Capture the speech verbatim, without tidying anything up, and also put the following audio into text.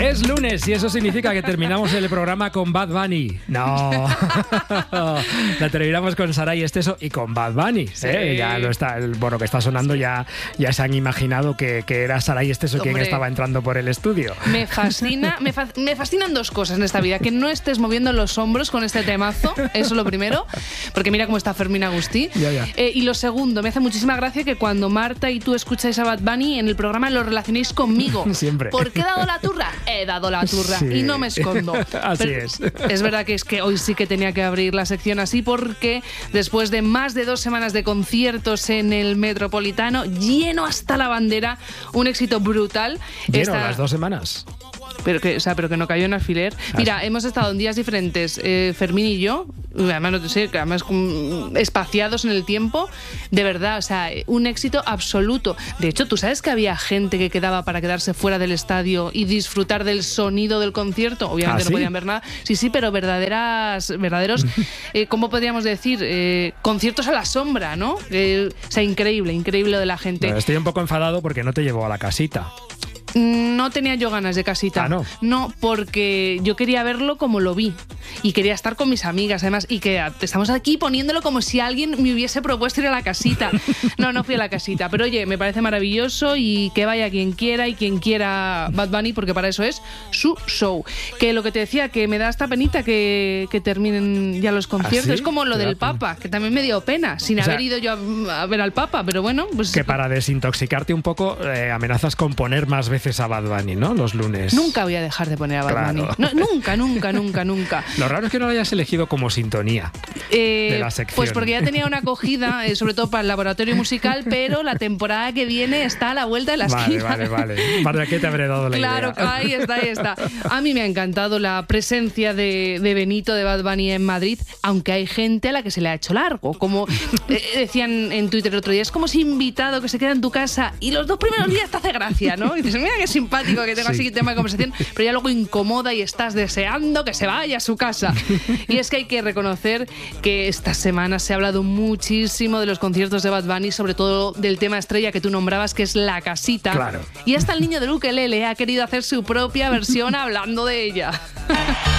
Es lunes y eso significa que terminamos el programa con Bad Bunny. No, la terminamos con Saray Esteso y con Bad Bunny. Sí. ¿eh? Ya lo está, el, bueno, que está sonando ya, ya se han imaginado que, que era Saray Esteso quien estaba entrando por el estudio. Me fascina, me, fa- me fascinan dos cosas en esta vida: que no estés moviendo los hombros con este temazo, eso es lo primero, porque mira cómo está Fermín Agustí. Ya, ya. Eh, y lo segundo, me hace muchísima gracia que cuando Marta y tú escucháis a Bad Bunny en el programa lo relacionéis conmigo. Siempre. ¿Por qué he dado la turra? He dado la turra Sí. y no me escondo. Así Pero es. Es verdad que es que hoy sí que tenía que abrir la sección así, porque después de más de dos semanas de conciertos en el Metropolitano, lleno hasta la bandera, un éxito brutal. Lleno, Esta- las dos semanas. Pero que, o sea, pero que no cayó en alfiler. Mira, hemos estado en días diferentes, eh, Fermín y yo, además no sé, que además mm, espaciados en el tiempo, de verdad, o sea, un éxito absoluto. De hecho, ¿tú sabes que había gente que quedaba para quedarse fuera del estadio y disfrutar del sonido del concierto? Obviamente ¿Ah, no sí? podían ver nada. Sí, sí, pero verdaderas, verdaderos, eh, ¿cómo podríamos decir? Eh, conciertos a la sombra, ¿no? Eh, o sea, increíble, increíble lo de la gente. Bueno, estoy un poco enfadado porque no te llevó a la casita. No tenía yo ganas de casita. Ah, ¿no? No, porque yo quería verlo como lo vi. Y quería estar con mis amigas, además. Y que estamos aquí poniéndolo como si alguien me hubiese propuesto ir a la casita. No, no fui a la casita. Pero oye, me parece maravilloso y que vaya quien quiera y quien quiera Bad Bunny, porque para eso es su show. Que lo que te decía, que me da esta penita que, que terminen ya los conciertos. ¿Ah, sí? Es como lo ¿Te da del pena? Papa, que también me dio pena, sin O sea, haber ido yo a, a ver al Papa. Pero bueno, pues... Que para desintoxicarte un poco eh, amenazas con poner más veces a Bad Bunny, ¿no? Los lunes. Nunca voy a dejar de poner a Bad Claro. Bunny. No, nunca, nunca, nunca, nunca. Lo raro es que no lo hayas elegido como sintonía. Eh, de la sección. Pues porque ya tenía una acogida, eh, sobre todo para el laboratorio musical, pero la temporada que viene está a la vuelta de la Vale, esquina. vale, vale. ¿Para qué te habré dado la Claro, idea? ahí está, ahí está. A mí me ha encantado la presencia de, de Benito, de Bad Bunny en Madrid, aunque hay gente a la que se le ha hecho largo. Como eh, decían en Twitter el otro día, es como si invitado que se queda en tu casa y los dos primeros días te hace gracia, ¿no? Y dices, mira qué simpático que tengo Sí. así tema de conversación, pero ya luego incomoda y estás deseando que se vaya a su casa. Y es que hay que reconocer que esta semana se ha hablado muchísimo de los conciertos de Bad Bunny, sobre todo del tema estrella que tú nombrabas, que es La Casita. Claro. Y hasta el niño del ukelele ha querido hacer su propia versión hablando de ella.